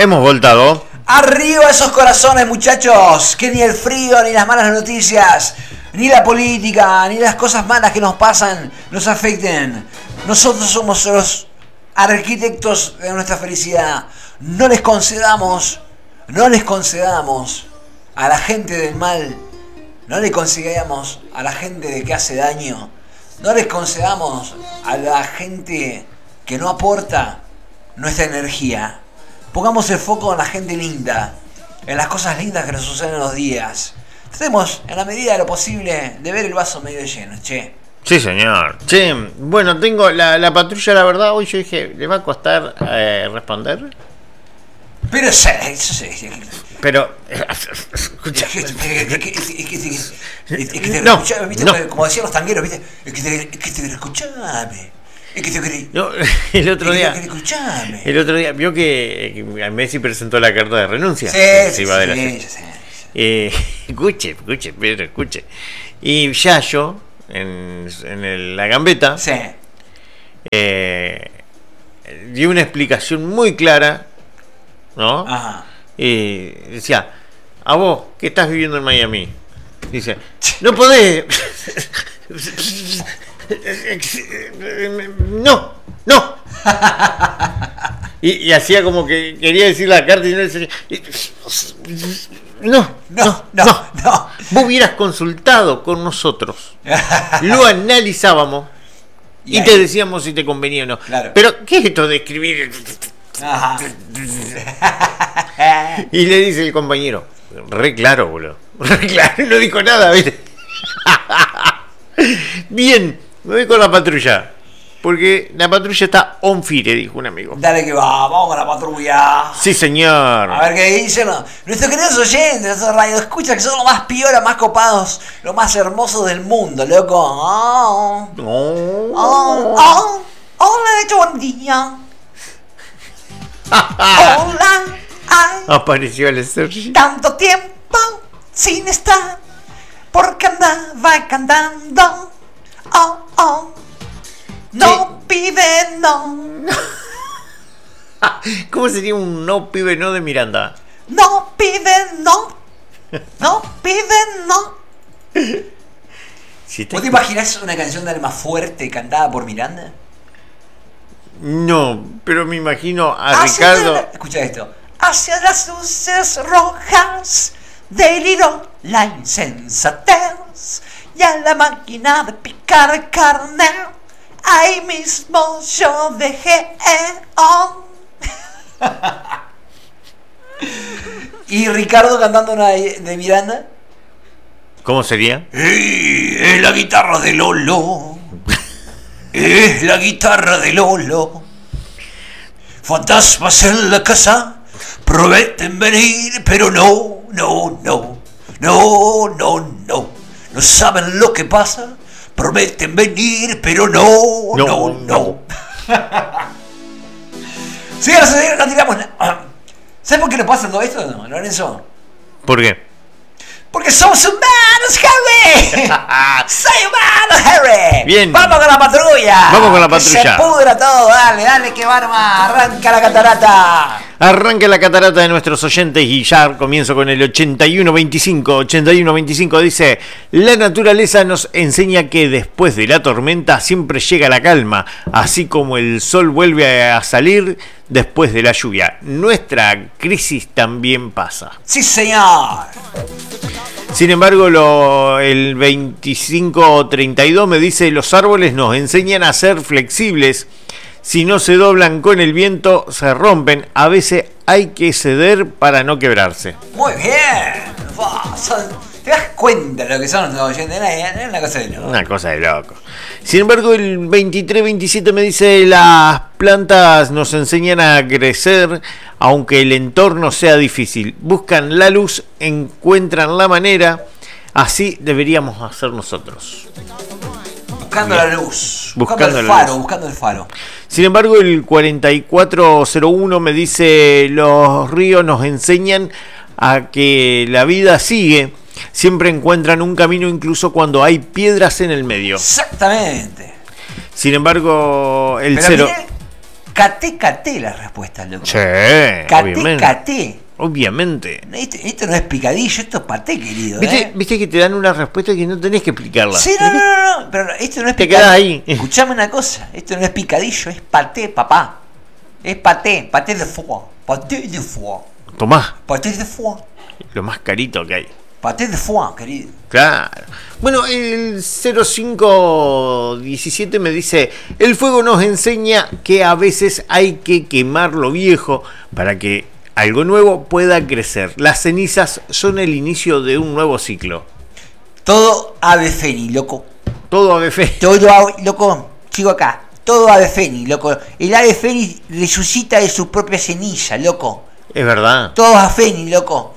Hemos voltado. Arriba esos corazones, muchachos. Que ni el frío, ni las malas noticias, ni la política, ni las cosas malas que nos pasan nos afecten. Nosotros somos los arquitectos de nuestra felicidad. No les concedamos a la gente del mal, no le concedamos a la gente de que hace daño, no les concedamos a la gente que no aporta nuestra energía. Pongamos el foco en la gente linda, en las cosas lindas que nos suceden en los días. Tratemos, en la medida de lo posible, de ver el vaso medio lleno, che. Sí, señor. Che, bueno, tengo la patrulla, la verdad, hoy yo dije, ¿le va a costar responder? Pero Pero, escucha. No, ¿viste? Como decían los tangueros, ¿viste? Es que te escuchame. No, el otro día vio que Messi presentó la carta de renuncia. Escuche, Pedro, escuche. Y Yayo, en la gambeta, dio una explicación muy clara, ¿no? Ajá. Y decía, a vos que estás viviendo en Miami, dice, no podés. No. Y hacía como que quería decir la carta y no decía, no. Vos hubieras consultado con nosotros, lo analizábamos y te decíamos si te convenía o no. Claro. Pero ¿qué es esto de escribir? Ajá. Y le dice el compañero, re claro, boludo, re claro, no dijo nada, ¿viste? Bien, me voy con la patrulla, porque la patrulla está on fire, dijo un amigo. Dale que vamos con la patrulla. Sí, señor. A ver qué dicen nuestros queridos oyentes, nuestros radio escucha, que son los más piola, más copados, los más hermosos del mundo, loco. Hola, de hecho, buen día. Hola. Apareció el Sergi. Tanto tiempo sin estar, porque andaba cantando. No, pibe, no. ¿Cómo sería un no pibe no de Miranda? No, pibe, no. No, pibe, no. ¿Vos te imaginás una canción de Alma Fuerte cantada por Miranda? No, pero me imagino a Ricardo. Escucha esto. Hacia las luces rojas deliró la insensatez, y a la máquina de picar carne ahí mismo yo dejé ¿Y Ricardo cantando una de Miranda? ¿Cómo sería? Es la guitarra de Lolo. Es la guitarra de Lolo. Fantasmas en la casa prometen venir, pero no. No saben lo que pasa. Prometen venir, pero no. Señoras y señores, no tiramos nada. ¿Sabes por qué nos pasa todo esto, Lorenzo? ¿Por qué? Porque somos humanos, Harry. Soy humano, Harry. Bien. Vamos con la patrulla. Que se pudra todo. Dale, que barba. Arranca la catarata. Arranca la catarata de nuestros oyentes y ya comienzo con el 8125. 8125 dice: la naturaleza nos enseña que después de la tormenta siempre llega la calma, así como el sol vuelve a salir después de la lluvia. Nuestra crisis también pasa. Sí, señor. Sin embargo, el 2532 me dice: los árboles nos enseñan a ser flexibles. Si no se doblan con el viento, se rompen. A veces hay que ceder para no quebrarse. Muy bien. ¿Te das cuenta de lo que son los oyentes? Es una cosa de loco. Una cosa de loco. Sin embargo, el 2327 me dice: las plantas nos enseñan a crecer, aunque el entorno sea difícil. Buscan la luz, encuentran la manera. Así deberíamos hacer nosotros. Buscando la luz. Buscando el faro. Sin embargo, el 4401 me dice: los ríos nos enseñan a que la vida sigue. Siempre encuentran un camino incluso cuando hay piedras en el medio. Exactamente. Sin embargo, el pero cero... Caté las respuestas, loco. Sí, Caté. Obviamente. Esto no es picadillo, esto es paté, querido. ¿Viste que te dan una respuesta que no tenés que explicarla? Sí, no, pero esto no es te quedás ahí. Escuchame una cosa, esto no es picadillo, es paté, papá. Es paté de foie. Paté de foie. Tomá. Paté de foie. Lo más carito que hay. Paté de foie, querido. Claro. Bueno, el 0517 me dice, el fuego nos enseña que a veces hay que quemar lo viejo para que algo nuevo pueda crecer. Las cenizas son el inicio de un nuevo ciclo. Todo ave fénix, loco. Todo ave fénix. Todo ave, loco, sigo acá. Todo ave fénix, loco. El ave fénix resucita de su propia ceniza, loco. Es verdad. Todo ave fénix, loco.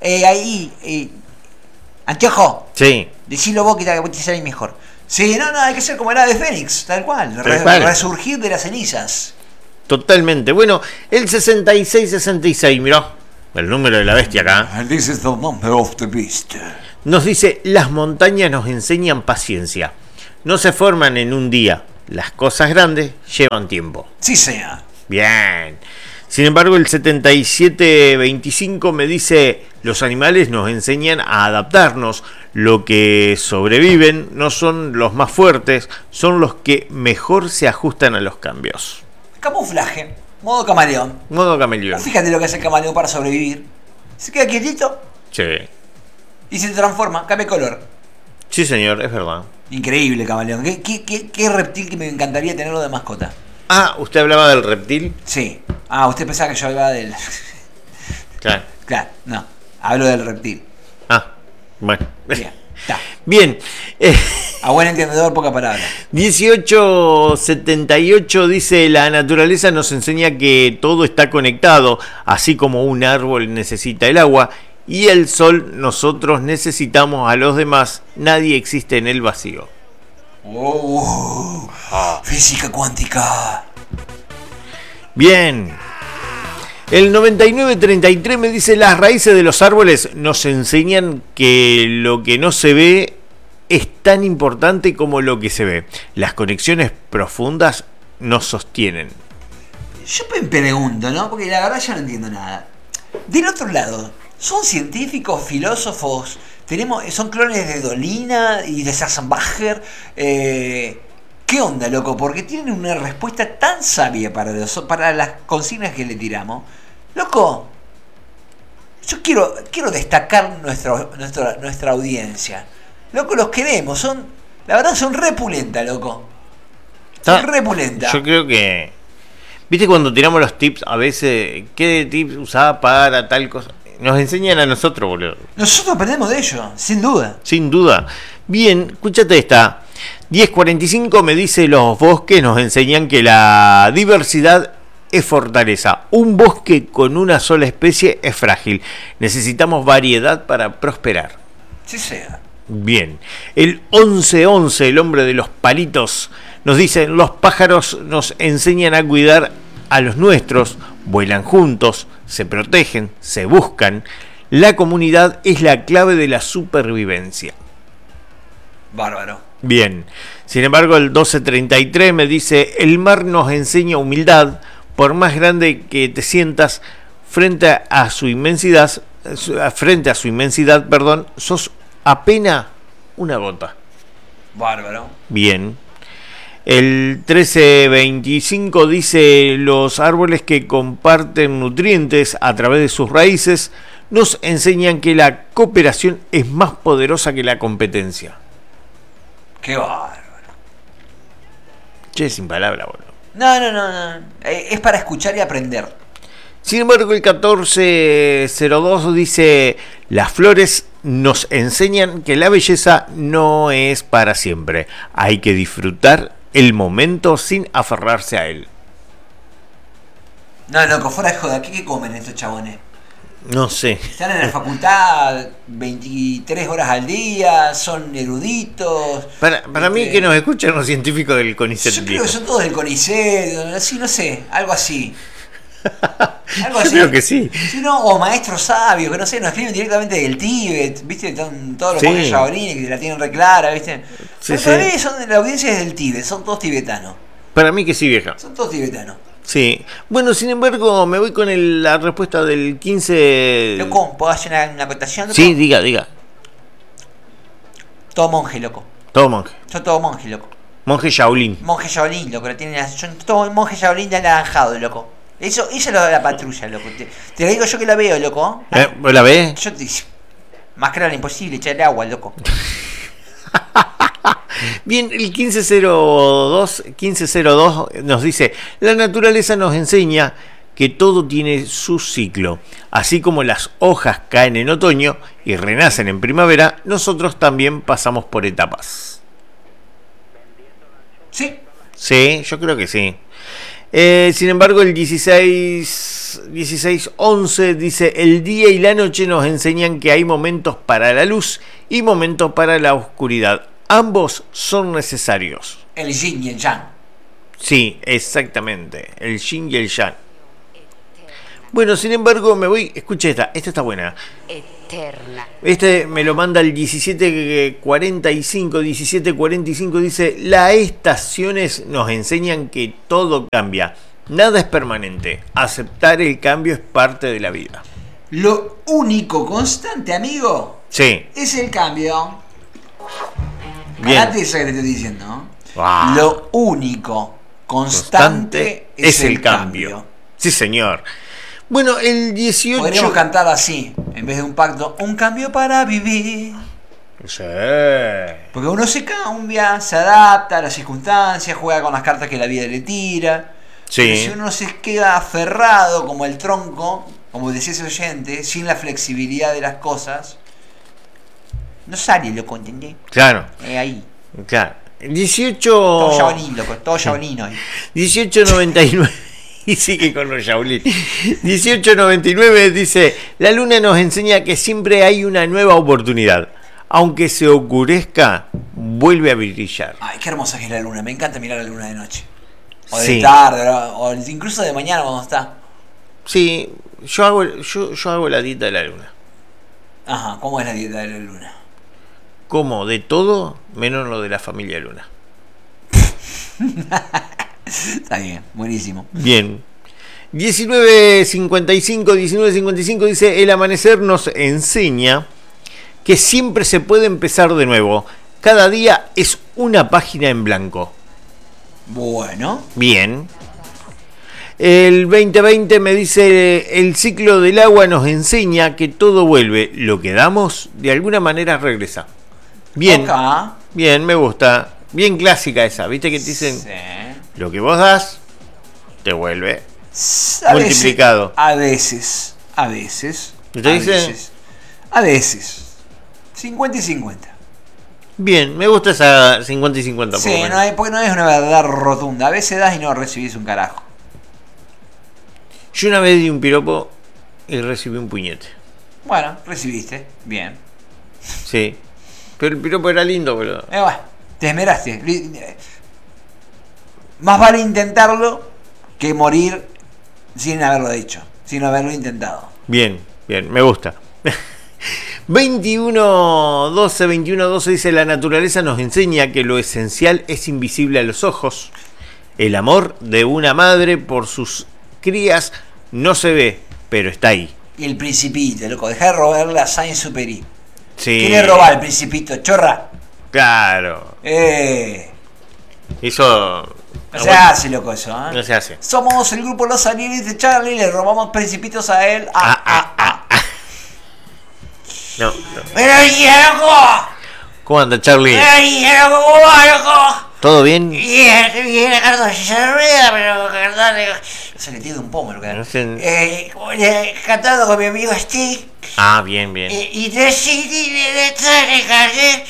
Anteojo. Sí. Decilo vos que te sale mejor. Sí, no, hay que ser como el ave fénix, tal cual. Resurgir de las cenizas. Totalmente. Bueno, el 6666, mirá, el número de la bestia acá. And this is the number of the beast. Nos dice, las montañas nos enseñan paciencia. No se forman en un día. Las cosas grandes llevan tiempo. Sí, sea. Bien. Sin embargo, el 7725 me dice, los animales nos enseñan a adaptarnos. Lo que sobreviven no son los más fuertes, son los que mejor se ajustan a los cambios. Camuflaje, modo camaleón. Modo camaleón. Fíjate lo que hace el camaleón para sobrevivir. Se queda quietito. Sí. Y se transforma, cambia de color. Sí, señor, es verdad. Increíble, camaleón. ¿Qué reptil que me encantaría tenerlo de mascota? Ah, ¿usted hablaba del reptil? Sí. Usted pensaba que yo hablaba del... Claro. Claro, no. Hablo del reptil. Bueno. Bien, está. Bien. A buen entendedor, poca palabra. 1878 dice, la naturaleza nos enseña que todo está conectado, así como un árbol necesita el agua y el sol, nosotros necesitamos a los demás, nadie existe en el vacío. Física cuántica. Bien. El 9933 me dice, las raíces de los árboles nos enseñan que lo que no se ve es tan importante como lo que se ve. Las conexiones profundas nos sostienen. Yo me pregunto, ¿no? Porque la verdad ya no entiendo nada. Del otro lado, ¿son científicos, filósofos? ¿Son clones de Dolina y de Sassenbacher? ¿Qué onda, loco? Porque tienen una respuesta tan sabia para las consignas que le tiramos. Loco, yo quiero destacar nuestra audiencia. Loco, los queremos. La verdad son repulenta, loco. Son repulenta. Yo creo que... ¿Viste cuando tiramos los tips a veces? ¿Qué tips usaba para tal cosa? Nos enseñan a nosotros, boludo. Nosotros aprendemos de ellos, sin duda. Sin duda. Bien, escúchate esta. 1045 me dice, los bosques nos enseñan que la diversidad es fortaleza. Un bosque con una sola especie es frágil. Necesitamos variedad para prosperar. Sí sea. Bien. El 1111, el hombre de los palitos, nos dice, los pájaros nos enseñan a cuidar a los nuestros, vuelan juntos, se protegen, se buscan. La comunidad es la clave de la supervivencia. Bárbaro. Bien. Sin embargo, el 1233 me dice, el mar nos enseña humildad, por más grande que te sientas frente a su inmensidad, sos apenas una gota. Bárbaro. Bien. El 1325 dice, los árboles que comparten nutrientes a través de sus raíces nos enseñan que la cooperación es más poderosa que la competencia. Qué bárbaro. Che, sin palabra, boludo. No. Es para escuchar y aprender. Sin embargo, el 1402 dice, las flores nos enseñan que la belleza no es para siempre. Hay que disfrutar el momento sin aferrarse a él. No, loco, fuera de joda. ¿Qué comen estos chabones? No sé. Están en la facultad 23 horas al día, son eruditos. Para mí que nos escuchan los científicos del CONICET. Yo creo que son todos del CONICET, así, no sé, algo así. Algo así. Yo creo que sí. Sí, no, o maestros sabios, que no sé, nos escriben directamente del Tíbet, ¿viste? Todos los monjes shaolines que la tienen re clara, ¿viste? Sí, para mí son, la audiencia es del Tíbet, son todos tibetanos. Para mí que sí, vieja. Son todos tibetanos. Sí. Bueno, sin embargo, me voy con la respuesta del 15. Loco, ¿puedo hacer una acotación, loco? Sí, diga. Todo monje, loco. Todo monje. Son todos monjes, loco. Monje Shaolin. Monje Shaolin, loco. Son todos monjes Shaolin de anaranjado, loco. Eso es lo de la patrulla, loco. Te lo digo yo que la veo, loco. ¿Vos la ves? Yo te... Más claro imposible, echarle agua, loco. Bien, el 1502 nos dice, la naturaleza nos enseña que todo tiene su ciclo. Así como las hojas caen en otoño y renacen en primavera, nosotros también pasamos por etapas. ¿Sí? Sí, yo creo que sí. Sin embargo, el 1611 dice, el día y la noche nos enseñan que hay momentos para la luz y momentos para la oscuridad. Ambos son necesarios. El yin y el yang. Sí, exactamente. El yin y el yang. Bueno, sin embargo, me voy... Escucha esta está buena. Eterna. Este me lo manda el 1745, dice, las estaciones nos enseñan que todo cambia. Nada es permanente. Aceptar el cambio es parte de la vida. Lo único constante, amigo, Sí. es el cambio. Bien. Cagate eso que te estoy diciendo, ¿no? Wow. Lo único constante es el cambio. Sí, señor. Bueno, el 18... Podríamos cantar así, en vez de un pacto, un cambio para vivir. Sí. Porque uno se cambia, se adapta a las circunstancias, juega con las cartas que la vida le tira. Sí. Pero si uno se queda aferrado como el tronco, como decía ese oyente, sin la flexibilidad de las cosas, no sale, loco, ¿entendés? Claro. Ahí. Claro. 18... Todo Shaolin, loco, todo Shaolin hoy. 1899. Y sigue con los Shaolin. 1899 dice, la luna nos enseña que siempre hay una nueva oportunidad. Aunque se oscurezca, vuelve a brillar. Ay, qué hermosa que es la luna, me encanta mirar la luna de noche. O de Sí. tarde, o incluso de mañana cuando está. Sí, yo hago la dieta de la luna. Ajá, ¿cómo es la dieta de la luna? Como de todo, menos lo de la familia Luna. Está bien, buenísimo. Bien. 1955 dice, el amanecer nos enseña que siempre se puede empezar de nuevo. Cada día es una página en blanco. Bueno. Bien. El 2020 me dice, el ciclo del agua nos enseña que todo vuelve. Lo que damos, de alguna manera regresa. Bien. Acá. Bien, me gusta. Bien clásica esa. ¿Viste que te dicen? Sí. Lo que vos das, te vuelve A multiplicado. Veces, a veces. ¿Y te dicen? A veces. 50 y 50. Bien, me gusta esa 50 y 50. Sí, porque no es una verdad rotunda. A veces das y no recibís un carajo. Yo una vez di un piropo y recibí un puñete. Bueno, recibiste. Bien. Sí. Pero el piropo era lindo, pero... Bueno, te esmeraste. Más vale intentarlo que morir sin haberlo hecho, sin haberlo intentado. Bien, me gusta. 21:12 dice, la naturaleza nos enseña que lo esencial es invisible a los ojos. El amor de una madre por sus crías no se ve, pero está ahí. Y el Principito, loco, dejá de robarle a Saint-Supéry. Sí. ¿Quiere robar el Principito, chorra? Claro. Eso... No se hace, loco, eso, ¿eh? No se hace. Somos el grupo Los Anillos de Charlie, le robamos Principitos a él. No. ¡Mira, loco! ¿Cómo anda, Charlie? ¡Mira, loco! ¿Cómo va, loco? ¿Todo bien? Bien, Ricardo, se rueda, pero se le tiene un pomo, lo que No sé. cantando con mi amigo Steve. Ah, bien. Y decidí de calle.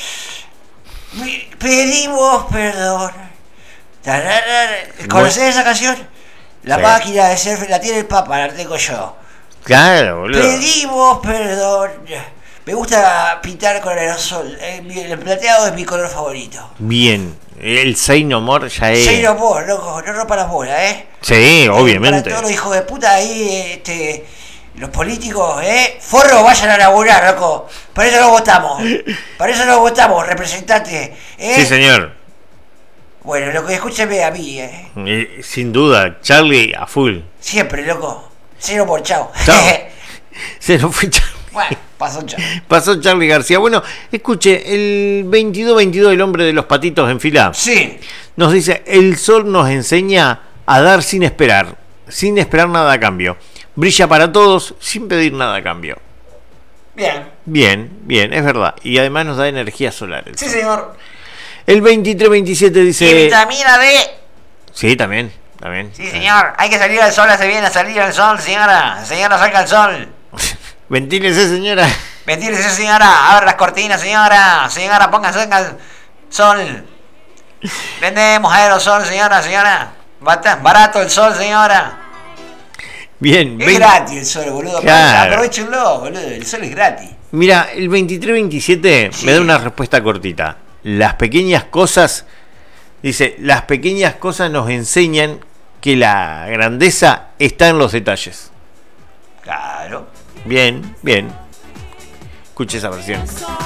Pedimos perdón. ¿Conocés esa canción? La Sí. máquina de surf la tiene el Papa, la tengo yo. Claro, boludo. Pedimos perdón. Me gusta pintar con aerosol. El plateado es mi color favorito. Bien. El Say No More ya es... Say no more, loco, no rompa las bolas, ¿eh? Sí, Para obviamente. todos los hijos de puta ahí, los políticos, forro, vayan a laburar, loco. Para eso lo votamos. Para eso lo votamos, representante. Sí, señor. Bueno, loco, escúchame a mí, Sin duda, Charlie a full. Siempre, loco. 0 por chao. Chao. Se nos fue Charlie. Bueno, pasó chao. Pasó Charlie García. Bueno, escuche, el 22-22, el hombre de los patitos en fila, Sí. nos dice: el sol nos enseña a dar sin esperar nada a cambio. Brilla para todos sin pedir nada a cambio. Bien. Bien, es verdad. Y además nos da energía solar. Sí, señor. El 23-27 dice... Y vitamina D. Sí, también. Sí, señor. Hay que salir al sol, hace bien a salir al sol, señora. Señora, salga al sol. Ventílese, señora. Ventílese, señora. Abra las cortinas, señora. Señora, póngase al sol. Vendemos aerosol, señora. Barato el sol, señora. Bien. Es gratis el sol, boludo. Claro. Aprovechenlo, boludo. El sol es gratis. Mira, el 23-27 Sí. me da una respuesta cortita. Las pequeñas cosas... Dice, las pequeñas cosas nos enseñan que la grandeza está en los detalles. Claro. Bien. Escuche esa versión.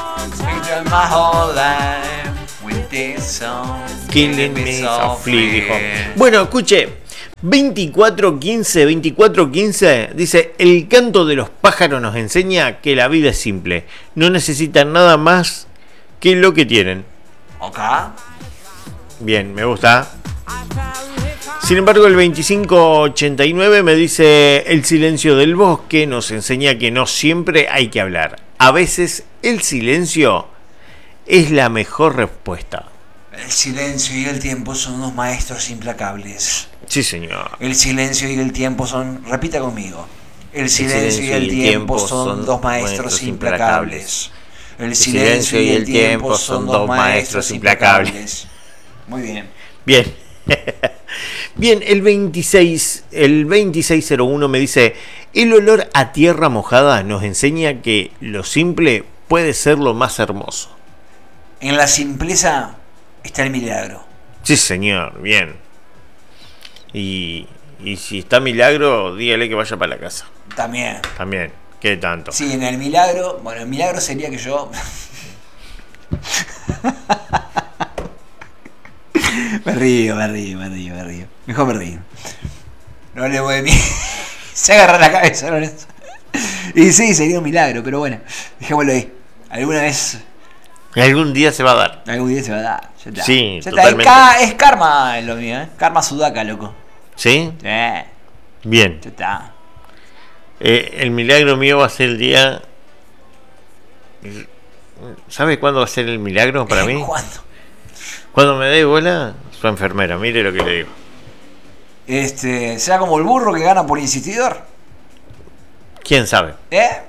Killing me softly, dijo. Bueno, escuche. 24-15, dice: el canto de los pájaros nos enseña que la vida es simple. No necesitan nada más que lo que tienen. Ok. Bien, me gusta. Sin embargo, el 25-89 me dice: el silencio del bosque nos enseña que no siempre hay que hablar. A veces el silencio es la mejor respuesta. El silencio y el tiempo son dos maestros implacables. Sí, señor. El silencio y el tiempo son... Repita conmigo. El silencio y el tiempo son dos maestros implacables. El silencio y el tiempo son dos maestros implacables. Muy bien. Bien. Bien, el 2601 me dice: el olor a tierra mojada nos enseña que lo simple puede ser lo más hermoso. En la simpleza está el milagro. Sí, señor, bien. Y si está milagro, dígale que vaya para la casa. También. ¿Qué tanto? Sí, en el milagro... Bueno, el milagro sería que yo... Me río. Mejor me río. No le voy a mí. Se agarra la cabeza, ¿no? Y sí, sería un milagro, pero bueno, dejémoslo ahí. Alguna vez... Algún día se va a dar. Algún día se va a dar. Ya está. Sí, Ya totalmente. está. Es karma lo mío, ¿eh? Karma sudaca, loco. ¿Sí? Bien. Ya está. El milagro mío va a ser el día... ¿Sabe cuándo va a ser el milagro para mí? ¿Cuándo? Cuando me dé bola, su enfermera, mire lo que le digo. Sea como el burro que gana por insistidor. ¿Quién sabe? ¿Eh?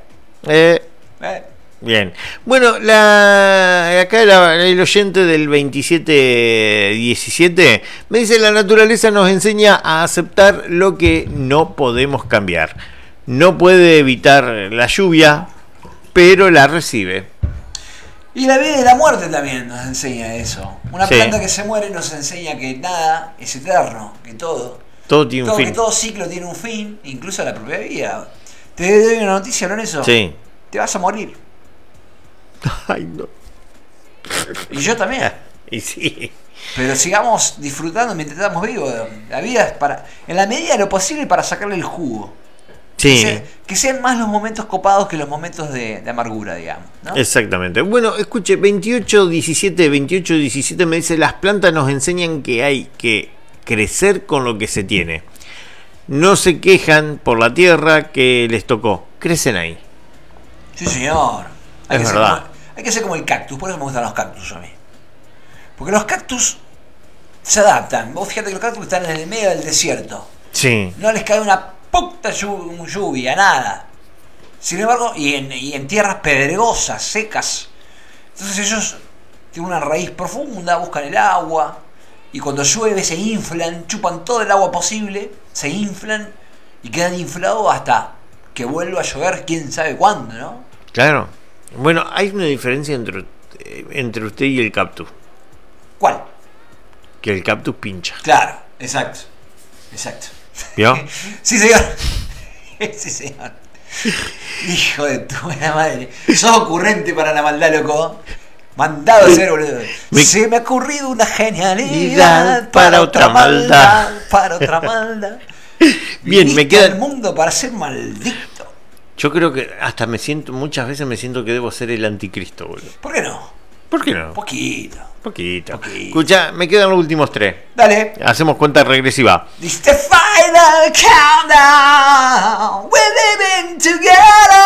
Bien. Bueno, acá el oyente del 2717 me dice: la naturaleza nos enseña a aceptar lo que no podemos cambiar. No puede evitar la lluvia, pero la recibe. Y la vida y la muerte también nos enseña eso. Una Sí. planta que se muere nos enseña que nada es eterno, que todo Tiene un fin. que todo ciclo tiene un fin, incluso la propia vida. Te doy una noticia, Lorenzo. Sí. Te vas a morir. Ay, no. Y yo también. Y sí. Pero sigamos disfrutando mientras estamos vivos. La vida es para, en la medida de lo posible, para sacarle el jugo. Sí. Que sean más los momentos copados que los momentos de amargura, digamos, ¿no? Exactamente. Bueno, escuche, 2817 me dice: las plantas nos enseñan que hay que crecer con lo que se tiene. No se quejan por la tierra que les tocó. Crecen ahí. Sí, señor. Es verdad. Hay que ser como el cactus. Por eso me gustan los cactus a mí. Porque los cactus se adaptan. Vos fíjate que los cactus están en el medio del desierto. Sí. No les cae una puta lluvia, nada. Sin embargo, y en tierras pedregosas, secas. Entonces ellos tienen una raíz profunda, buscan el agua. Y cuando llueve se inflan, chupan todo el agua posible, se inflan y quedan inflados hasta que vuelva a llover, quién sabe cuándo, ¿no? Claro. Bueno, hay una diferencia entre usted y el cactus. ¿Cuál? Que el cactus pincha. Claro, exacto. ¿Vio? Sí, señor. Sí, señor. Hijo de tu buena madre. Sos ocurrente para la maldad, loco. Mandado a hacer, boludo. Se me ha ocurrido una genialidad para otra maldad. Para otra maldad. Bien, me queda el mundo para ser maldito. Yo creo que hasta muchas veces me siento que debo ser el anticristo, boludo. ¿Por qué no? ¿Por qué no? Poquito. Escucha, me quedan los últimos 3. Dale. Hacemos cuenta regresiva. It's the final countdown. We're living together.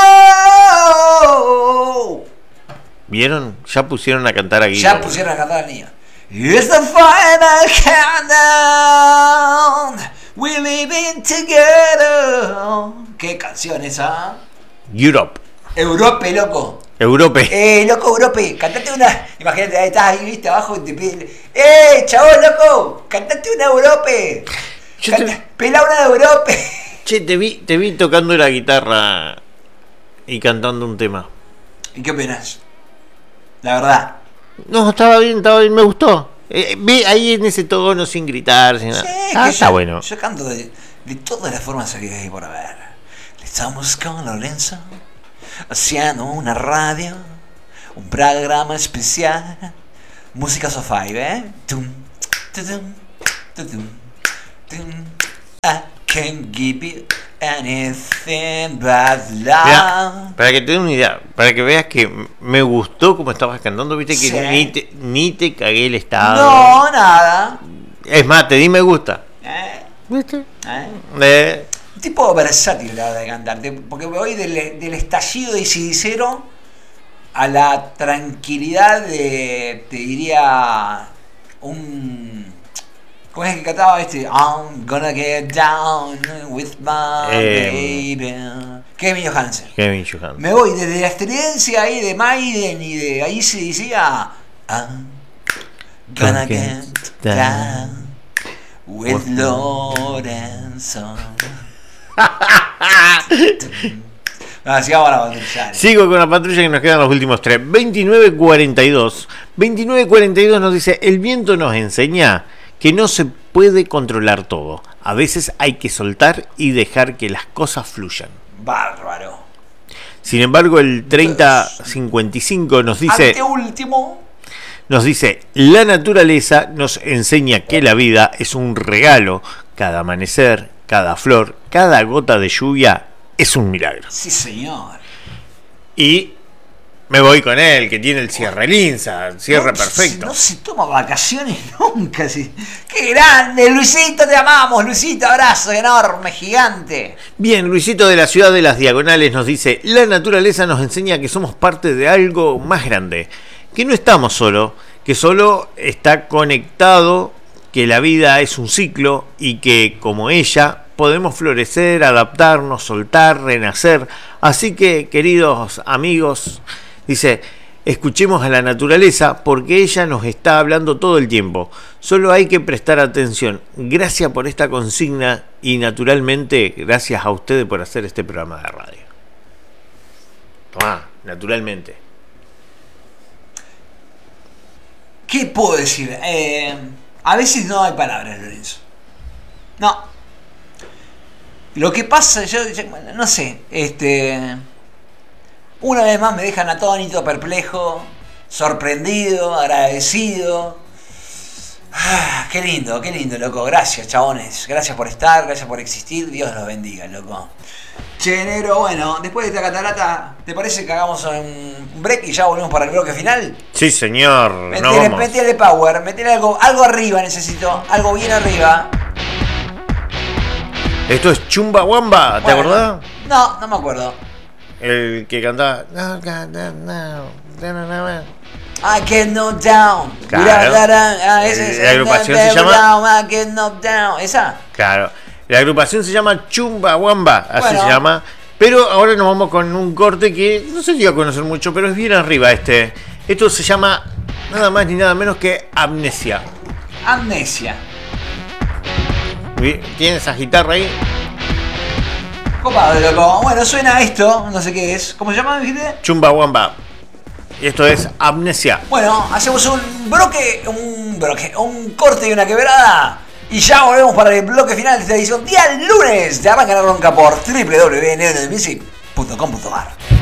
¿Vieron? Ya pusieron a cantar a Guido. Ya pusieron a cantar al niño. It's the final countdown. We're living together. ¿Qué canción esa? Europe. Europe, loco. Europe. Loco, Europe. Cantate una. Imagínate, ahí estás ahí, viste, abajo y te piden. Chabón, loco. Cantate una Europe. Pelá una de Europe. Che, te vi tocando la guitarra y cantando un tema. ¿Y qué opinas? La verdad. No, estaba bien, me gustó. Vi ahí en ese tono sin gritar, sin nada. Sí, está bueno. Yo canto de todas las formas que hay por haber. Estamos con Lorenzo haciendo una radio, un programa especial, música sofá, ¿eh? Tum, tudum, tudum, tum. I can't give you anything but love. Mirá, para que te dé una idea, para que veas que me gustó como estabas cantando, viste que sí. ni te cagué el estado. No, nada. Es más, te di me gusta. ¿Viste? Un tipo versátil la hora de cantar, porque voy del estallido de Cidicero a la tranquilidad de, te diría, ¿cómo es que cantaba este? I'm gonna get down with my baby. Kevin Johansen. Me voy desde la experiencia ahí de Maiden y de ahí se decía I'm gonna get down with Lorenzo. Sigamos la patrulla. Sigo con la patrulla que nos quedan los últimos 3. 2942. 2942 nos dice: el viento nos enseña que no se puede controlar todo. A veces hay que soltar y dejar que las cosas fluyan. Bárbaro. Sin embargo, el 3055 nos dice: anteúltimo. Nos dice: la naturaleza nos enseña que la vida es un regalo. Cada amanecer, cada flor, cada gota de lluvia es un milagro. Sí, señor. Y me voy con él, que tiene el cierre linza, el cierre perfecto. No se toma vacaciones nunca. Sí. ¡Qué grande! Luisito, te amamos. Luisito, abrazo enorme, gigante. Bien, Luisito de la ciudad de las Diagonales nos dice: la naturaleza nos enseña que somos parte de algo más grande. Que no estamos solos, que solo está conectado, que la vida es un ciclo y que, como ella, podemos florecer, adaptarnos, soltar, renacer. Así que, queridos amigos, dice, escuchemos a la naturaleza porque ella nos está hablando todo el tiempo. Solo hay que prestar atención. Gracias por esta consigna y, naturalmente, gracias a ustedes por hacer este programa de radio. Naturalmente. ¿Qué puedo decir? A veces no hay palabras, Lorenzo. No. Lo que pasa, yo no sé, una vez más me dejan atónito, perplejo, sorprendido, agradecido. Qué lindo, loco. Gracias, chabones. Gracias por estar, gracias por existir. Dios los bendiga, loco. Che, negro, bueno, después de esta catarata, ¿te parece que hagamos un break y ya volvemos para el bloque final? Sí, señor. Metele power, metele algo arriba, necesito. Algo bien arriba. Esto es Chumbawamba, ¿te acordás? No me acuerdo. El que cantaba I get knocked down. Claro. La agrupación se llama I get knocked down. ¿Esa? Claro. La agrupación se llama Chumbawamba, así se llama. Pero ahora nos vamos con un corte que no sé si va a conocer mucho, pero es bien arriba este. Esto se llama nada más ni nada menos que Amnesia. Amnesia. ¿Tiene esa guitarra ahí? Copado, loco. Bueno, suena esto, no sé qué es. ¿Cómo se llama, dijiste? Chumbawamba. Y esto es Amnesia. Bueno, hacemos un corte y una quebrada. Y ya volvemos para el bloque final de esta edición. Día lunes de Arranca la Bronca por www.neonmusic.com.ar.